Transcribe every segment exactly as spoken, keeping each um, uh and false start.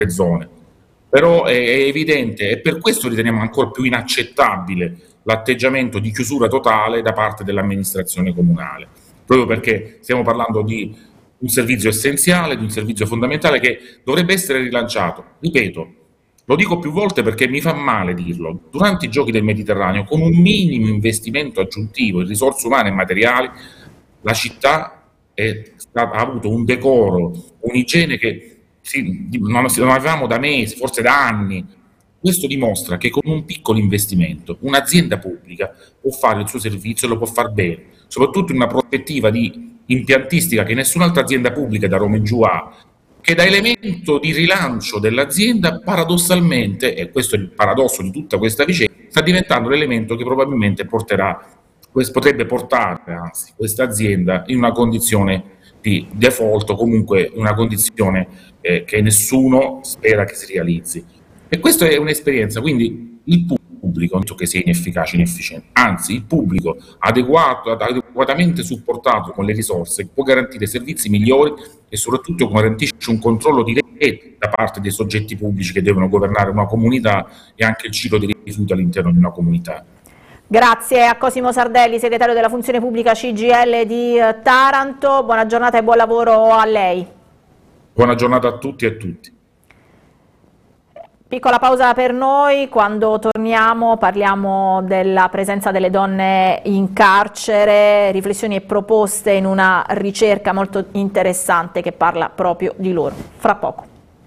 zone. Però è, è evidente, e per questo riteniamo ancora più inaccettabile l'atteggiamento di chiusura totale da parte dell'amministrazione comunale, proprio perché stiamo parlando di un servizio essenziale, di un servizio fondamentale che dovrebbe essere rilanciato. Ripeto, lo dico più volte perché mi fa male dirlo, durante i Giochi del Mediterraneo, con un minimo investimento aggiuntivo in risorse umane e materiali, la città è stata, ha avuto un decoro, un'igiene che sì, non, non avevamo da mesi, forse da anni. Questo dimostra che con un piccolo investimento un'azienda pubblica può fare il suo servizio e lo può far bene, soprattutto in una prospettiva di impiantistica che nessun'altra azienda pubblica da Roma in giù ha, che da elemento di rilancio dell'azienda paradossalmente, e questo è il paradosso di tutta questa vicenda, sta diventando l'elemento che probabilmente porterà, potrebbe portare anzi questa azienda in una condizione di default o comunque una condizione eh, che nessuno spera che si realizzi. E questa è un'esperienza, quindi il pubblico, non so che sia inefficace, inefficiente, anzi il pubblico adeguato, adeguatamente supportato con le risorse può garantire servizi migliori e soprattutto garantisce un controllo diretto da parte dei soggetti pubblici che devono governare una comunità e anche il ciclo dei rifiuti all'interno di una comunità. Grazie a Cosimo Sardelli, segretario della Funzione Pubblica C G I L di Taranto. Buona giornata e buon lavoro a lei. Buona giornata a tutti e a tutti. Piccola pausa per noi, quando torniamo parliamo della presenza delle donne in carcere, riflessioni e proposte in una ricerca molto interessante che parla proprio di loro. Fra poco.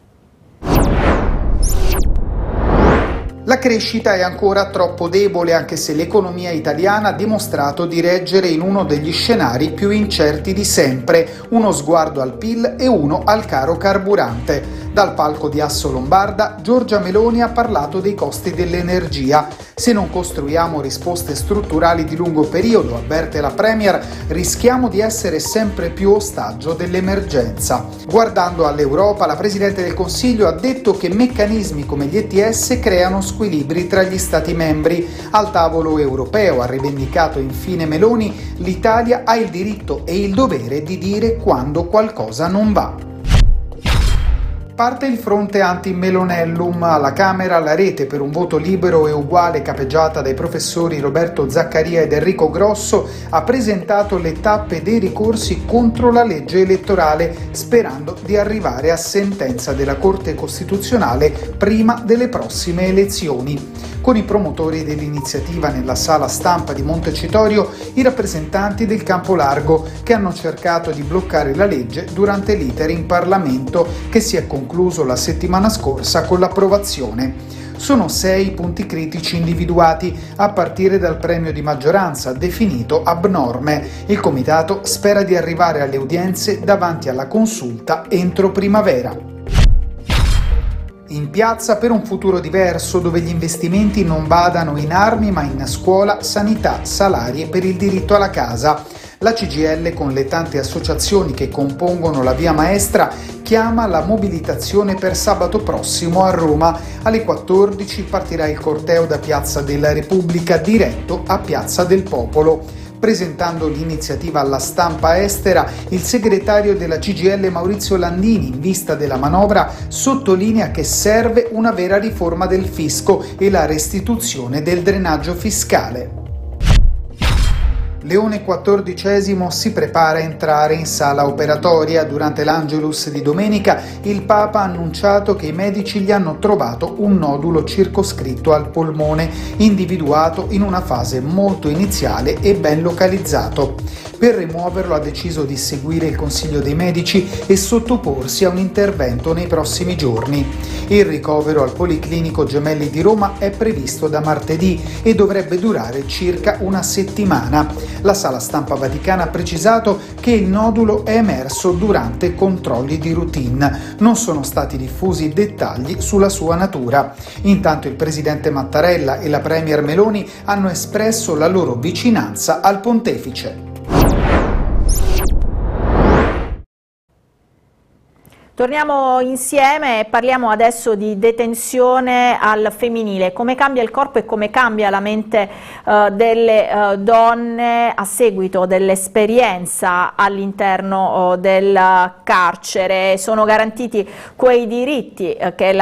La crescita è ancora troppo debole, anche se l'economia italiana ha dimostrato di reggere in uno degli scenari più incerti di sempre, uno sguardo al P I L e uno al caro carburante. Dal palco di Asso Lombarda, Giorgia Meloni ha parlato dei costi dell'energia. Se non costruiamo risposte strutturali di lungo periodo, avverte la Premier, rischiamo di essere sempre più ostaggio dell'emergenza. Guardando all'Europa, la Presidente del Consiglio ha detto che meccanismi come gli E T S creano squilibri tra gli Stati membri. Al tavolo europeo, ha rivendicato infine Meloni, l'Italia ha il diritto e il dovere di dire quando qualcosa non va. Parte il fronte anti-Melonellum. Alla Camera la rete per un voto libero e uguale, capeggiata dai professori Roberto Zaccaria ed Enrico Grosso, ha presentato le tappe dei ricorsi contro la legge elettorale, sperando di arrivare a sentenza della Corte Costituzionale prima delle prossime elezioni. Con i promotori dell'iniziativa nella sala stampa di Montecitorio i rappresentanti del campo largo, che hanno cercato di bloccare la legge durante l'iter in Parlamento, che si è concluso la settimana scorsa con l'approvazione. Sono sei punti critici individuati, a partire dal premio di maggioranza, definito abnorme. Il Comitato spera di arrivare alle udienze davanti alla Consulta entro primavera. In piazza per un futuro diverso, dove gli investimenti non vadano in armi ma in scuola, sanità, salari e per il diritto alla casa. La C G I L, con le tante associazioni che compongono la Via Maestra, chiama la mobilitazione per sabato prossimo a Roma. Alle quattordici partirà il corteo da Piazza della Repubblica diretto a Piazza del Popolo. Presentando l'iniziativa alla stampa estera, il segretario della C G I L Maurizio Landini, in vista della manovra, sottolinea che serve una vera riforma del fisco e la restituzione del drenaggio fiscale. Leone quattordicesimo si prepara a entrare in sala operatoria. Durante l'Angelus di domenica il Papa ha annunciato che i medici gli hanno trovato un nodulo circoscritto al polmone, individuato in una fase molto iniziale e ben localizzato. Per rimuoverlo ha deciso di seguire il consiglio dei medici e sottoporsi a un intervento nei prossimi giorni. Il ricovero al Policlinico Gemelli di Roma è previsto da martedì e dovrebbe durare circa una settimana. La sala stampa vaticana ha precisato che il nodulo è emerso durante controlli di routine. Non sono stati diffusi dettagli sulla sua natura. Intanto il presidente Mattarella e la premier Meloni hanno espresso la loro vicinanza al pontefice. Torniamo insieme e parliamo adesso di detenzione al femminile, come cambia il corpo e come cambia la mente uh, delle uh, donne a seguito dell'esperienza all'interno uh, del carcere. Sono garantiti quei diritti uh, che la